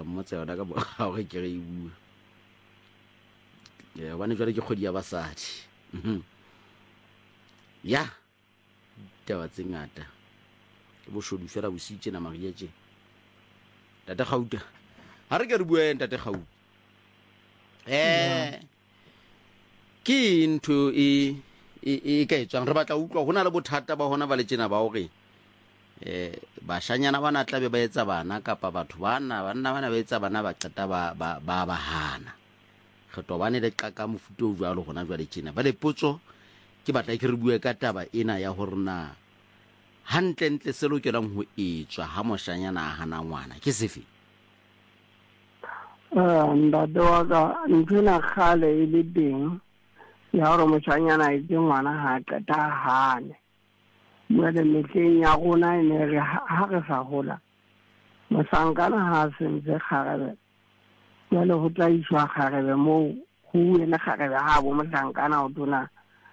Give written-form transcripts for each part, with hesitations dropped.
mmotsa yona ka ga o ke re e bua bane jwale ke kgodi ya basadi ya taba tse ngata ke boshodu fela bositse na marietse tate Gauta ha re ke re bua tate Gauta ke ntho e ka etswang re batla utlwa hona le bothata ba hona ba le tsena ba hore bashanyana bana tlabe ba etsa bana kapa batho bana ba etsa bana ba qeta ba hana kgetho bane le qaka mofuto o jwalo gona jwa le tsena ba le potso ke batla ke re bue ka taba ena ya hore na hantle se lokelang ho etswa ha moshanyana a hana ngwana ke sefe ntate wa ka nthwena kgale e le teng ya hore moshanyana a etse ngwana ha qeta hane jwale mehleng ya rona e ne re ha re sa hola mosankana ha sentse kgarebe jwale ho tla iswa kgarebe moo ho wena kgarebe ha bo mosankana o tona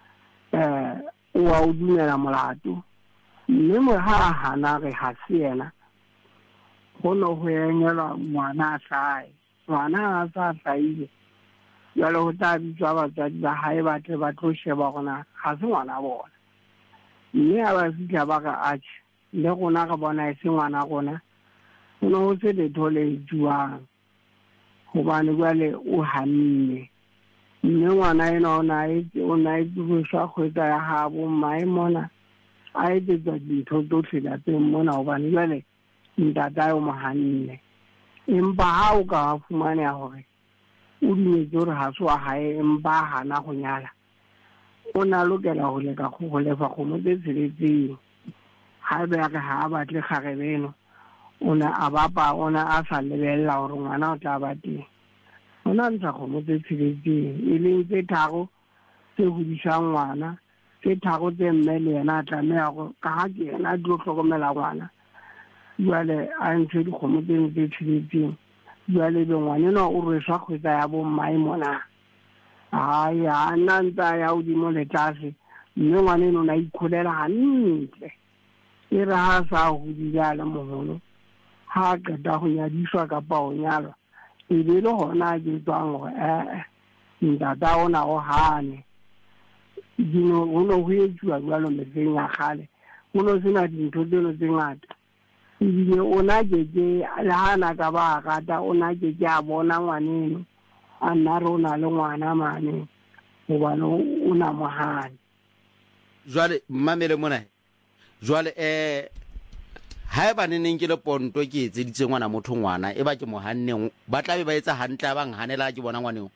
wa o dumela molato mme mo ha hana re ha se yena go no ho yengelwa ngwana a hlae ngwana a sa hlaile jwale ho tla bitswa batswadi ba hae ba tle ba tlo sheba gona ga se ngwana bona mme a ba fitla ba ka atšhe le gona ga bona e se ngwana gona go ne go se letho le juang gobane jwale o hanne mme ngwana ena o na e tsosa kgwetsa ya gabo mmae mona a etsetswa dintho tsotlhe lapeng mona gobane jwale ntata o mo hanne empa ha o ka fumaneha gore o dumetse gore ha se wa hae empa hana go nyala o na lokela go leka go lefa kgomo tse tsheletseng ha ebe re ha a batle kgarebe eno ona a bapa ona a sa lebella gore ngwana o tla ba teng ona ntsha kgomo tse tsheletseng e leng tse tharo tse hodisang ngwana tse tharo tse mme le yena a tlameha go ka ha ke yena a tlo hlokomela ngwana jwale a ntshe dikgomo tse tsheletseng jwale be ngwanena o rweswa kgwetsa ya bo mmae mona a nna ntsa ya hodimo le tlase mme ngwaneno na ikholela hantle e re ha sa hodile a le moholo ha a qeta go nyadiswa kapa go nyalwa e be le gona a jetswang gore ntata ona go hane go ne go etsiwa jalo metleng ya kgale go ne sena dintho tseno tse ngata ebile o na keke le ha na ka ba rata o na keke a bona ngwaneno a nna re o na le ngwana mane gobane o na mohane jwale mmamele mona jwale ha e ba neneng ke le ponto ke etseditse ngwana motho ngwana e ba ke mohanneng ba tlabe ba etsa hantle ba nghanela ke bona ngwaneo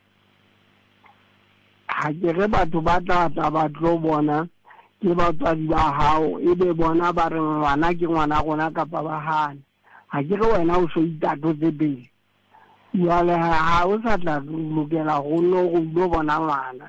ha ke re batho ba tla ba tlo bona ke batswadi ba hao e be bona ba re ngwana ke ngwana gona kapa ba hana ha ke re wena o so itato tse pedi jwale ha o sa tla lokela go no go lo bona ngwana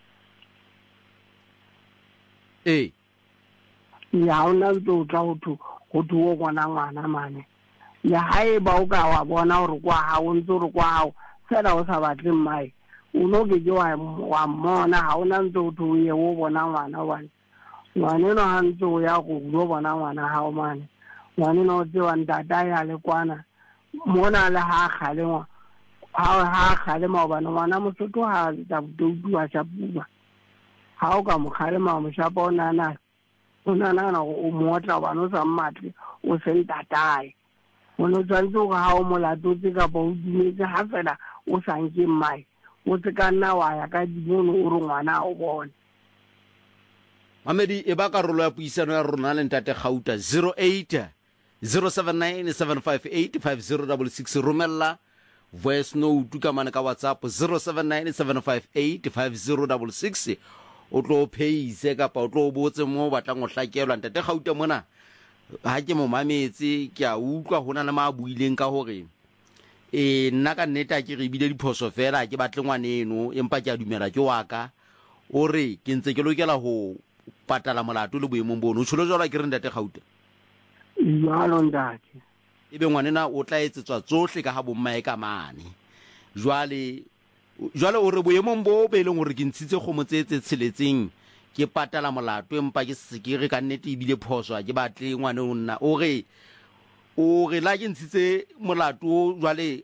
ya o na ntse tla go thuo gona ngwana mane ya hae ba o ka wa bona gore kwa ha o ntse re kwa hao fela o sa batle mmae o no ke wa mmona ha o na ntse o thu ye o bona ngwana wane ngwaneno ha ntse o ya go lo bona ngwana hao mane ngwaneno o tsewa ntata ya le kwana mona le ha khale ha khale maobane ngwana mosotho ha tsa butua tsa bua ha o ka mo khale ma mo shapa ona na o motla bana o sa mmatle o se ntatae o no tsantse go ha o molato tse ka bo dumetse ha fela o sa nke mai o tse ka nna wa ya ka dimono o re ngwana o bone Mamedi e ba karolo ya puisano ya rona le ntate Gauta 08 079 758 5066 romella voice note ka mana ka WhatsApp 079 758 5066 o tlo pheise kapa o tlo botse mo batlang go hlakelwa ntate Gauta mona ha ke mo mametse ke a utlwa hona le mabuileng ka hore nna ka nneta ke re bile diphoso fela ke batle ngwaneno empa ke a dumela ke waka o re ke ntse ke lokela ho patala molato le boemong bono o tsholo jwala ke re ntate Gauta jalo ntate ebe ngwanena o tla etsetswa tsohle ka ha bomma e ka mane jwale o re boemong bo be leng hore ke ntshitse kgomo tse tsheletseng ke patala molato empa ke sekere ka nnete e bile phoso ke batle ngwane o nna o re la ke ntshitse molato jwale